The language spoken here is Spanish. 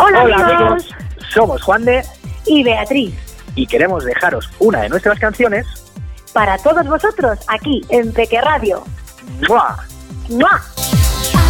Hola amigos, somos Juan de y Beatriz. Y queremos dejaros una de nuestras canciones Para todos vosotros, aquí en Peque Radio. ¡Mua! ¡Mua!